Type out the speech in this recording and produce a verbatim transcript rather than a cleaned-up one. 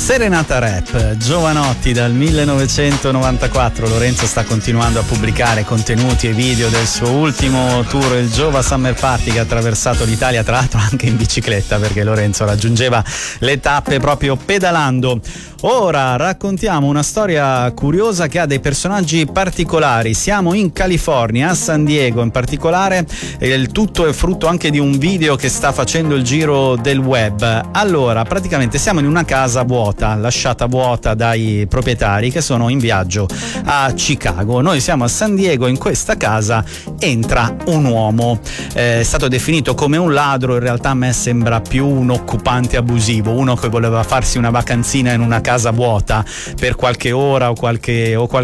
Serenata Rap, Giovanotti dal millenovecentonovantaquattro. Lorenzo sta continuando a pubblicare contenuti e video del suo ultimo tour, il Giova Summer Party, che ha attraversato l'Italia, tra l'altro anche in bicicletta, perché Lorenzo raggiungeva le tappe proprio pedalando. Ora raccontiamo una storia curiosa che ha dei personaggi particolari. Siamo in California, a San Diego in particolare, e il tutto è frutto anche di un video che sta facendo il giro del web. Allora, praticamente siamo in una casa vuota, lasciata vuota dai proprietari che sono in viaggio a Chicago. Noi siamo a San Diego, in questa casa entra un uomo, eh, è stato definito come un ladro, in realtà a me sembra più un occupante abusivo, uno che voleva farsi una vacanzina in una casa vuota per qualche ora o qualche, o qualche